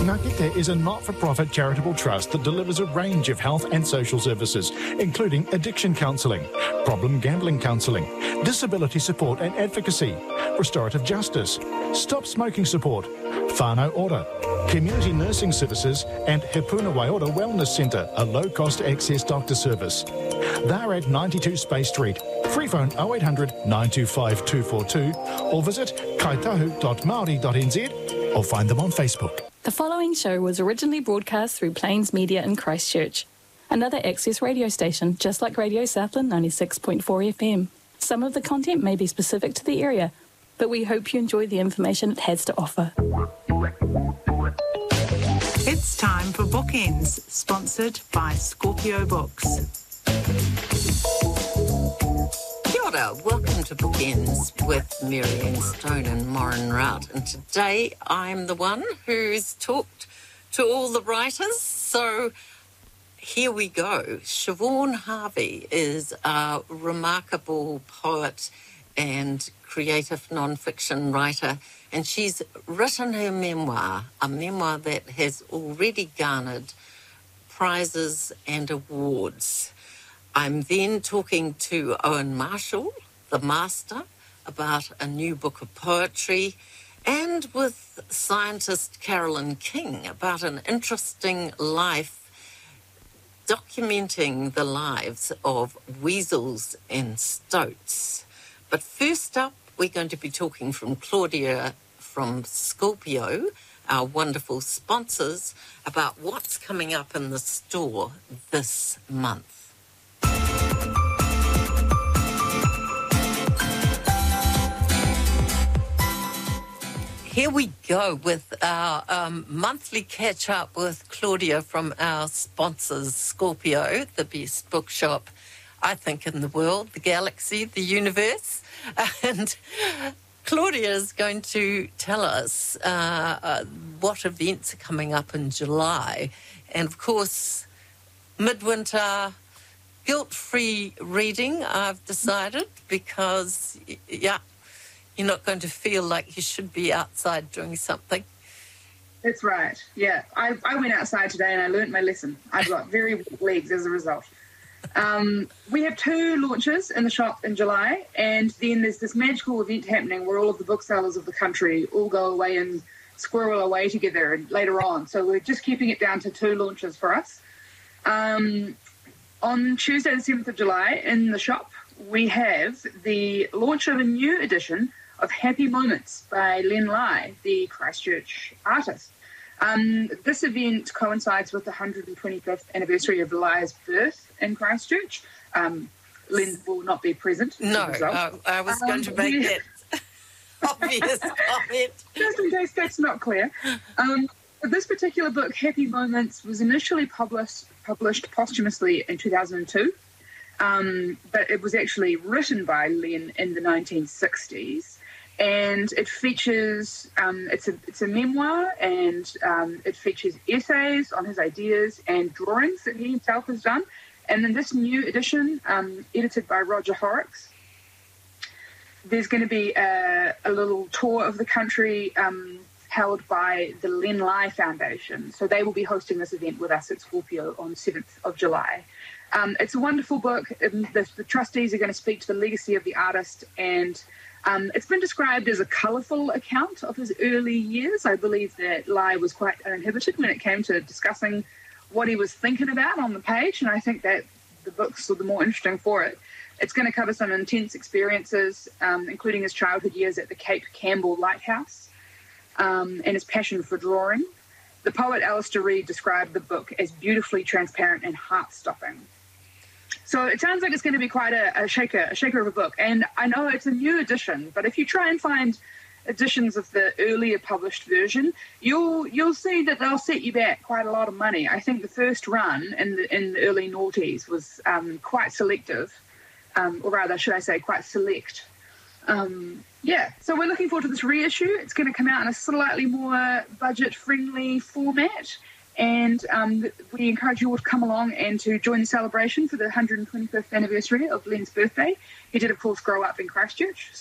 Ngakite is a not-for-profit charitable trust that delivers a range of health and social services, including addiction counselling, problem gambling counselling, disability support and advocacy, restorative justice, stop smoking support, whānau ora, community nursing services and Hepuna Waiora Wellness Centre, a low-cost access doctor service. They're at 92 Space Street. Free phone 0800 925 242 or visit kaitahu.maori.nz or find them on Facebook. The following show was originally broadcast through Plains Media in Christchurch, another access radio station just like Radio Southland 96.4 FM. Some of the content may be specific to the area, but we hope you enjoy the information it has to offer. It's time for Bookends, sponsored by Scorpio Books. Kia ora, welcome to Bookends with Marianne Stone and Maureen Rout. And today I'm the one who's talked to all the writers. So here we go. Siobhan Harvey is a remarkable poet and creative non-fiction writer, and she's written her memoir, a memoir that has already garnered prizes and awards. I'm then talking to Owen Marshall, the master, about a new book of poetry, and with scientist Carolyn King about an interesting life documenting the lives of weasels and stoats. But first up, we're going to be talking from Claudia from Scorpio, our wonderful sponsors, about what's coming up in the store this month. Here we go with our monthly catch-up with Claudia from our sponsors, Scorpio, the best bookshop, I think, in the world, the galaxy, the universe. And Claudia is going to tell us what events are coming up in July. And, of course, midwinter guilt-free reading, I've decided, because, yeah, you're not going to feel like you should be outside doing something. That's right, yeah. I went outside today and I learnt my lesson. I've got very weak legs as a result. We have 2 launches in the shop in July, and then there's this magical event happening where all of the booksellers of the country all go away and squirrel away together and later on. So we're just keeping it down to 2 launches for us. On Tuesday the 7th of July in the shop, we have the launch of a new edition of Happy Moments by Len Lai, the Christchurch artist. This event coincides with the 125th anniversary of Lai's birth in Christchurch. Len will not be present. No, I was going to make that obvious comment. Just in case that's not clear. This particular book, Happy Moments, was initially published posthumously in 2002, but it was actually written by Len in the 1960s. And it features, it's a memoir, and it features essays on his ideas and drawings that he himself has done. And then this new edition, edited by Roger Horrocks, there's going to be a little tour of the country held by the Len Lai Foundation. So they will be hosting this event with us at Scorpio on the 7th of July. It's a wonderful book. The trustees are going to speak to the legacy of the artist, and it's been described as a colourful account of his early years. I believe that Lai was quite uninhibited when it came to discussing what he was thinking about on the page, and I think that the books are the more interesting for it. It's going to cover some intense experiences, including his childhood years at the Cape Campbell Lighthouse, and his passion for drawing. The poet Alistair Reid described the book as beautifully transparent and heart-stopping. So it sounds like it's going to be quite a shaker of a book. And I know it's a new edition, but if you try and find editions of the earlier published version, you'll see that they'll set you back quite a lot of money. I think the first run in the early noughties was quite selective, or rather, should I say, quite select. So we're looking forward to this reissue. It's going to come out in a slightly more budget-friendly format. And we encourage you all to come along and to join the celebration for the 125th anniversary of Len's birthday. He did, of course, grow up in Christchurch,